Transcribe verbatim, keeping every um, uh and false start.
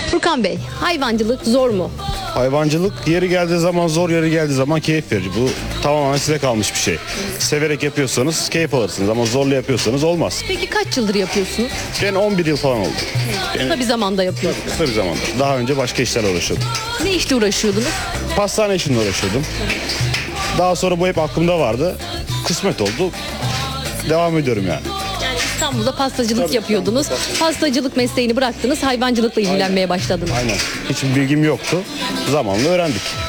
Furkan Bey, hayvancılık zor mu? Hayvancılık yeri geldiği zaman zor, yeri geldiği zaman keyif verici. Bu tamamen size kalmış bir şey. Severek yapıyorsanız keyif alırsınız ama zorla yapıyorsanız olmaz. Peki kaç yıldır yapıyorsunuz? Ben on bir yıl falan oldu. Kısa bir zamanda yapıyorsunuz. Kısa bir zamanda. Daha önce başka işlerle uğraşıyordum. Ne işle uğraşıyordunuz? Pastane işinde uğraşıyordum. Daha sonra bu hep aklımda vardı. Kısmet oldu. Devam ediyorum yani. Yani İstanbul'da pastacılık yapıyordunuz. Pastacılık mesleğini bıraktınız, hayvancılıkla ilgilenmeye başladınız. Aynen. Hiçbir bilgim yoktu. Zamanla öğrendik.